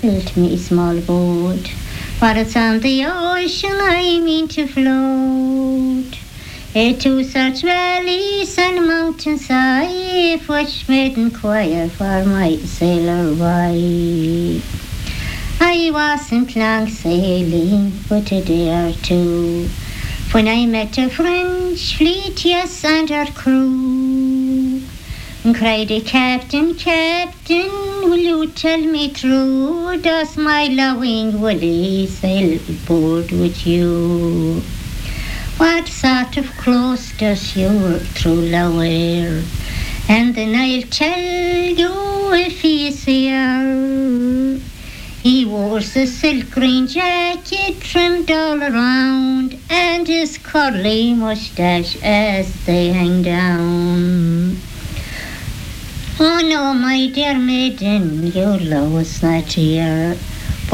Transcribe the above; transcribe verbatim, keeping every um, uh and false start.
built me a small boat, for it's on the ocean I mean to float. Eh, to such valleys and mountains I've which made inquire for my sailor wife. I wasn't long sailing, but a day or two, when I met a French fleet, yes, and her crew. And cried the captain, captain, will you tell me true, does my loving Willie sail aboard with you? What sort of clothes does your true love wear? And then I'll tell you if he's here. He wore a silk green jacket trimmed all around, and his curly moustache as they hang down. Oh no, my dear maiden, your love was not here.